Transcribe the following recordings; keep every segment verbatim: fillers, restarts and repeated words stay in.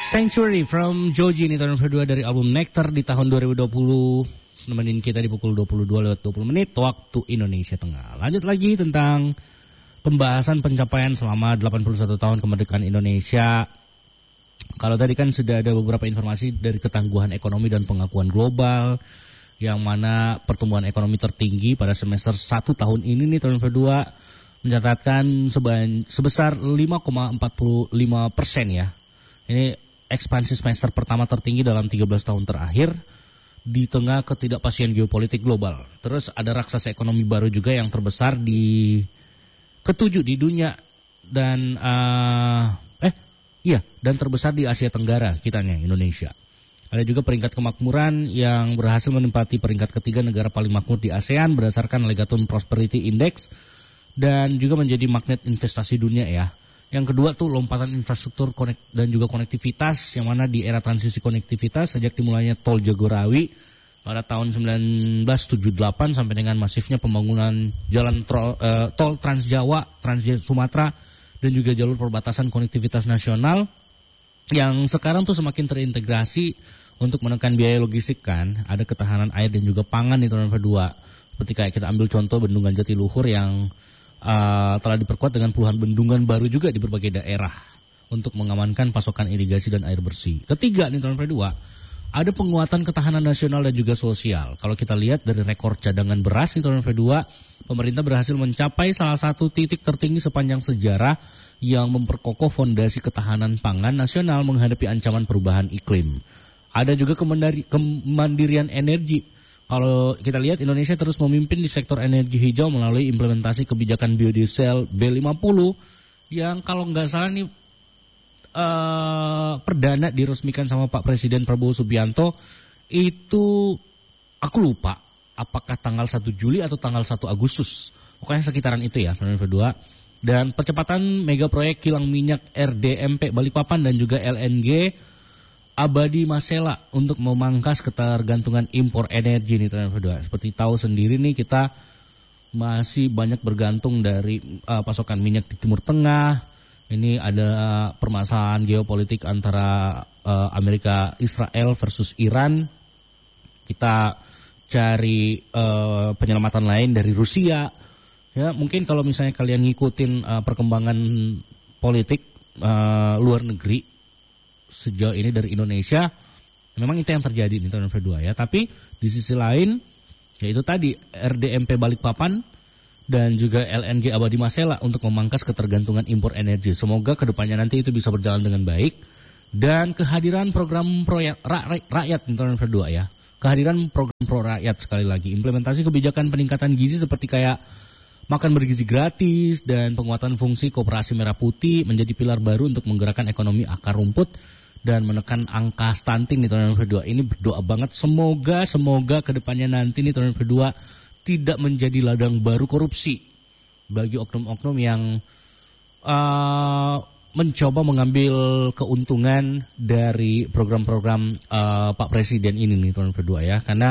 Sanctuary from Joji ini tahun kedua dari album Nectar di tahun dua ribu dua puluh. Nemenin kita di pukul dua puluh dua lewat dua puluh menit waktu Indonesia Tengah. Lanjut lagi tentang pembahasan pencapaian selama delapan puluh satu tahun kemerdekaan Indonesia. Kalau tadi kan sudah ada beberapa informasi dari ketangguhan ekonomi dan pengakuan global, yang mana pertumbuhan ekonomi tertinggi pada semester satu tahun ini nih tahun kedua mencatatkan seban, sebesar lima koma empat lima persen ya. Ini ekspansi semester pertama tertinggi dalam tiga belas tahun terakhir di tengah ketidakpastian geopolitik global. Terus ada raksasa ekonomi baru juga yang terbesar di ketujuh di dunia dan uh, eh iya dan terbesar di Asia Tenggara kitanya Indonesia. Ada juga peringkat kemakmuran yang berhasil menempati peringkat ketiga negara paling makmur di ASEAN berdasarkan Legatum Prosperity Index dan juga menjadi magnet investasi dunia ya. Yang kedua tuh lompatan infrastruktur konek dan juga konektivitas, yang mana di era transisi konektivitas sejak dimulainya tol Jagorawi pada tahun seribu sembilan ratus tujuh puluh delapan sampai dengan masifnya pembangunan jalan tol, uh, tol Trans Jawa, Trans Sumatera dan juga jalur perbatasan konektivitas nasional yang sekarang tuh semakin terintegrasi untuk menekan biaya logistik kan. Ada ketahanan air dan juga pangan di tahun kedua. Seperti kayak kita ambil contoh Bendungan Jatiluhur yang Uh, telah diperkuat dengan puluhan bendungan baru juga di berbagai daerah untuk mengamankan pasokan irigasi dan air bersih. Ketiga nih tahun kedua, ada penguatan ketahanan nasional dan juga sosial. Kalau kita lihat dari rekor cadangan beras nih tahun kedua, pemerintah berhasil mencapai salah satu titik tertinggi sepanjang sejarah yang memperkokoh fondasi ketahanan pangan nasional menghadapi ancaman perubahan iklim. Ada juga kemandirian energi. Kalau kita lihat Indonesia terus memimpin di sektor energi hijau melalui implementasi kebijakan biodiesel B lima puluh yang kalau nggak salah nih uh, perdana diresmikan sama Pak Presiden Prabowo Subianto itu aku lupa apakah tanggal satu Juli atau tanggal satu Agustus. Pokoknya sekitaran itu ya tahun kedua. Dan percepatan mega proyek kilang minyak R D M P Balikpapan dan juga L N G Abadi Masela untuk memangkas ketergantungan impor energi nih tahun kedua. Seperti tahu sendiri nih kita masih banyak bergantung dari uh, pasokan minyak di Timur Tengah. Ini ada permasalahan geopolitik antara uh, Amerika Israel versus Iran. Kita cari uh, penyelamatan lain dari Rusia. Ya, mungkin kalau misalnya kalian ngikutin uh, perkembangan politik uh, luar negeri sejauh ini dari Indonesia, memang itu yang terjadi di tahun kedua ya. Tapi di sisi lain, yaitu tadi R D M P Balikpapan dan juga L N G Abadi Masela untuk memangkas ketergantungan impor energi. Semoga kedepannya nanti itu bisa berjalan dengan baik. Dan kehadiran program proyek rakyat di tahun kedua ya. Kehadiran program pro rakyat sekali lagi. Implementasi kebijakan peningkatan gizi seperti kayak makan bergizi gratis dan penguatan fungsi Koperasi Merah Putih menjadi pilar baru untuk menggerakkan ekonomi akar rumput dan menekan angka stunting di tahun kedua. Ini berdoa banget semoga semoga kedepannya nanti nih tahun kedua tidak menjadi ladang baru korupsi bagi oknum-oknum yang uh, mencoba mengambil keuntungan dari program-program uh, Pak Presiden ini nih tahun kedua ya. Karena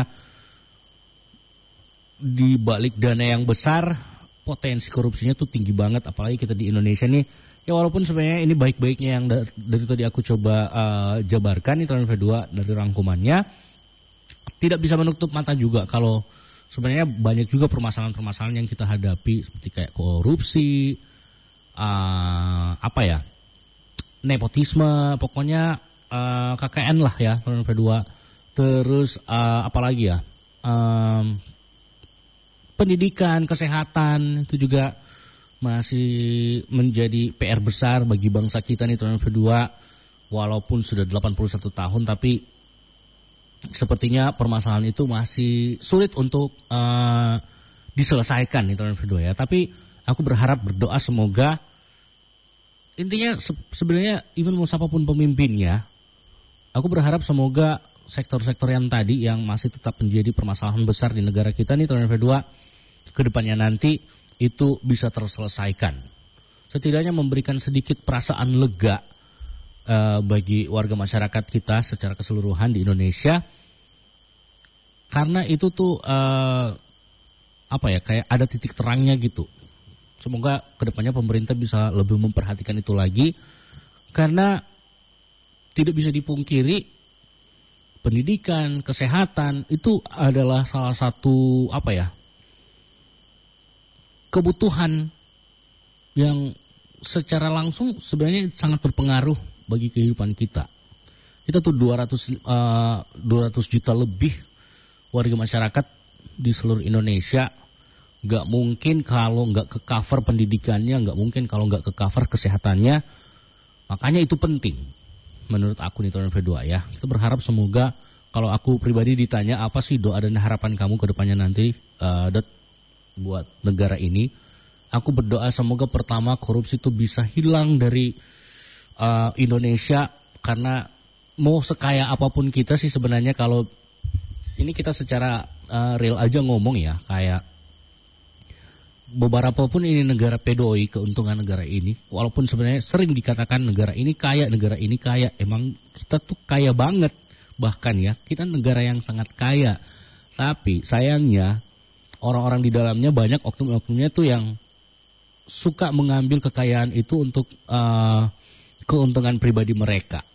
di balik dana yang besar potensi korupsinya tuh tinggi banget, apalagi kita di Indonesia nih. Ya walaupun sebenarnya ini baik-baiknya yang dari, dari tadi aku coba uh, jabarkan nih tahun kedua dari rangkumannya, tidak bisa menutup mata juga kalau sebenarnya banyak juga permasalahan-permasalahan yang kita hadapi seperti kayak korupsi, uh, apa ya, nepotisme, pokoknya uh, K K N lah ya tahun kedua. Terus uh, apa lagi ya? Um, pendidikan, kesehatan itu juga masih menjadi P R besar bagi bangsa kita nih tahun kedua. Walaupun sudah delapan puluh satu tahun tapi sepertinya permasalahan itu masih sulit untuk uh, diselesaikan nih tahun kedua ya. Tapi aku berharap berdoa semoga intinya se- sebenarnya even mau siapapun pemimpinnya, aku berharap semoga sektor-sektor yang tadi yang masih tetap menjadi permasalahan besar di negara kita nih tahun kedua kedepannya nanti itu bisa terselesaikan. Setidaknya memberikan sedikit perasaan lega uh, bagi warga masyarakat kita secara keseluruhan di Indonesia. Karena itu tuh uh, apa ya, kayak ada titik terangnya gitu. Semoga kedepannya pemerintah bisa lebih memperhatikan itu lagi. Karena tidak bisa dipungkiri pendidikan, kesehatan itu adalah salah satu apa ya? kebutuhan yang secara langsung sebenarnya sangat berpengaruh bagi kehidupan kita. Kita tuh dua ratus, uh, dua ratus juta lebih warga masyarakat di seluruh Indonesia. Gak mungkin kalau gak ke cover pendidikannya, gak mungkin kalau gak ke cover kesehatannya. Makanya itu penting menurut aku nih tahun dua ya. Kita berharap semoga kalau aku pribadi ditanya apa sih doa dan harapan kamu ke depannya nanti uh, dat, buat negara ini. Aku berdoa semoga pertama korupsi itu bisa hilang dari uh, Indonesia. Karena mau sekaya apapun kita sih sebenarnya kalau ini kita secara uh, real aja ngomong ya. Kayak beberapa pun ini negara pedoi keuntungan negara ini. Walaupun sebenarnya sering dikatakan negara ini kaya, negara ini kaya. Emang kita tuh kaya banget. Bahkan ya, kita negara yang sangat kaya. Tapi sayangnya orang-orang di dalamnya banyak oknum-oknumnya tuh yang suka mengambil kekayaan itu untuk uh, keuntungan pribadi mereka.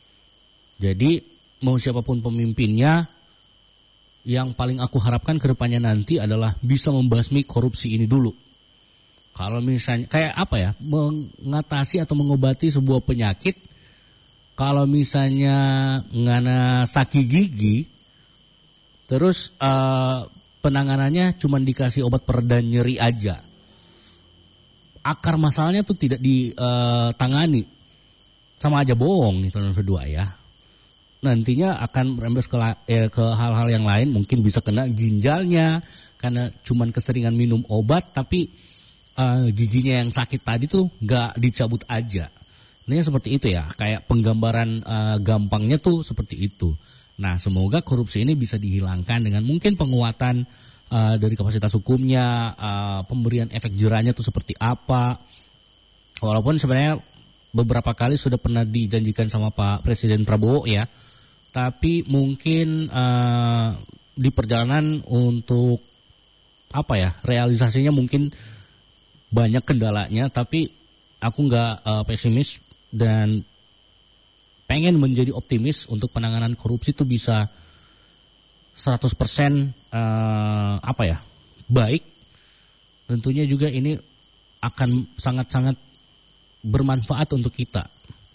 Jadi mau siapapun pemimpinnya, yang paling aku harapkan ke depannya nanti adalah bisa membasmi korupsi ini dulu. Kalau misalnya, kayak apa ya, mengatasi atau mengobati sebuah penyakit, kalau misalnya ngana sakit gigi, terus uh, penanganannya cuma dikasih obat pereda nyeri aja. Akar masalahnya tuh tidak ditangani. Sama aja bohong nih tahun kedua ya. Nantinya akan merembes ke, eh, ke hal-hal yang lain, mungkin bisa kena ginjalnya karena cuman keseringan minum obat, tapi uh, giginya yang sakit tadi tuh nggak dicabut aja. Ini seperti itu ya, kayak penggambaran uh, gampangnya tuh seperti itu. Nah, semoga korupsi ini bisa dihilangkan dengan mungkin penguatan uh, dari kapasitas hukumnya, uh, pemberian efek jerahnya tuh seperti apa. Walaupun sebenarnya beberapa kali sudah pernah dijanjikan sama Pak Presiden Prabowo ya. Tapi mungkin uh, di perjalanan untuk apa ya, realisasinya mungkin banyak kendalanya. Tapi aku nggak uh, pesimis dan pengen menjadi optimis untuk penanganan korupsi itu bisa seratus persen uh, apa ya, baik. Tentunya juga ini akan sangat-sangat bermanfaat untuk kita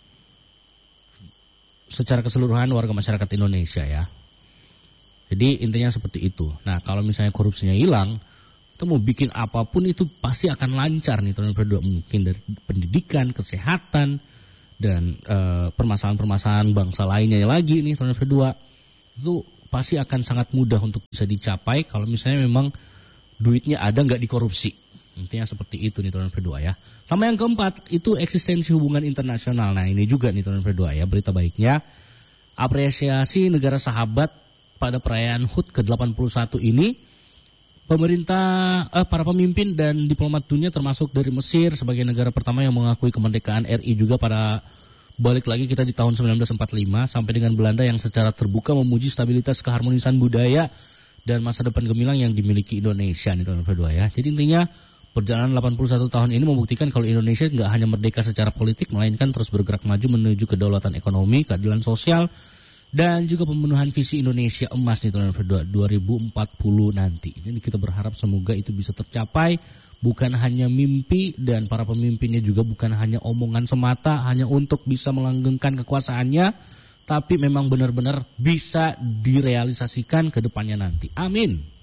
secara keseluruhan warga masyarakat Indonesia ya. Jadi intinya seperti itu. Nah, kalau misalnya korupsinya hilang, kita mau bikin apapun itu pasti akan lancar nih tahun kedua, mungkin dari pendidikan, kesehatan dan e, permasalahan-permasalahan bangsa lainnya lagi nih tahun kedua. Itu pasti akan sangat mudah untuk bisa dicapai kalau misalnya memang duitnya ada nggak dikorupsi. Intinya seperti itu nih tahun kedua ya. Sama yang keempat, itu eksistensi hubungan internasional. Nah, ini juga nih tahun kedua ya, berita baiknya. Apresiasi negara sahabat pada perayaan H U T ke delapan puluh satu ini. Pemerintah, eh, para pemimpin dan diplomat dunia termasuk dari Mesir sebagai negara pertama yang mengakui kemerdekaan R I juga pada balik lagi kita di tahun sembilan belas empat puluh lima. Sampai dengan Belanda yang secara terbuka memuji stabilitas keharmonisan budaya dan masa depan gemilang yang dimiliki Indonesia nih tahun kedua ya. Jadi intinya perjalanan delapan puluh satu tahun ini membuktikan kalau Indonesia nggak hanya merdeka secara politik, melainkan terus bergerak maju menuju kedaulatan ekonomi, keadilan sosial, dan juga pemenuhan visi Indonesia emas di tahun dua ribu empat puluh nanti. Jadi kita berharap semoga itu bisa tercapai, bukan hanya mimpi dan para pemimpinnya juga bukan hanya omongan semata, hanya untuk bisa melanggengkan kekuasaannya, tapi memang benar-benar bisa direalisasikan ke depannya nanti. Amin.